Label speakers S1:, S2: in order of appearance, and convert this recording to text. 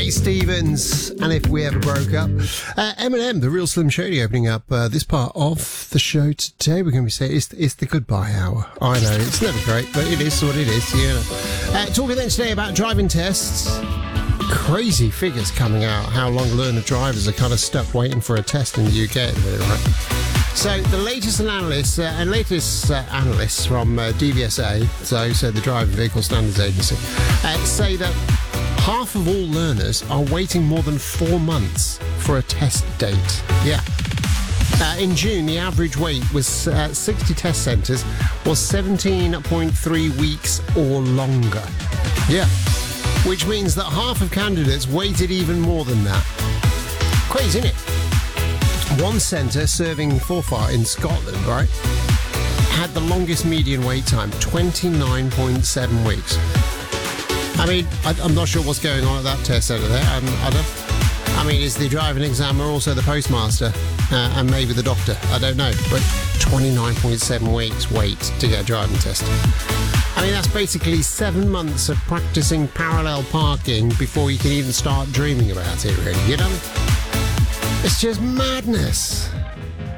S1: Ray Stevens, and If We Ever Broke Up. Eminem, The Real Slim Shady, opening up this part of the show today. We're going to be saying it's the goodbye hour. I know, it's never great, but it is what it is, you know. Talking then today about driving tests. Crazy figures coming out, how long learner drivers are kind of stuck waiting for a test in the UK at the minute, right? So the latest analysts from DVSA, so the Driving Vehicle Standards Agency, say that half of all learners are waiting more than 4 months for a test date. Yeah. In June, the average wait was 60 test centres was 17.3 weeks or longer. Yeah. Which means that half of candidates waited even more than that. Crazy, isn't it? One centre serving Forfar in Scotland, right, had the longest median wait time, 29.7 weeks. I mean, I'm not sure what's going on at that test centre there. I mean, is the driving examiner also the postmaster and maybe the doctor? I don't know. But 29.7 weeks wait to get a driving test. I mean, that's basically 7 months of practising parallel parking before you can even start dreaming about it, really. You know? It's just madness.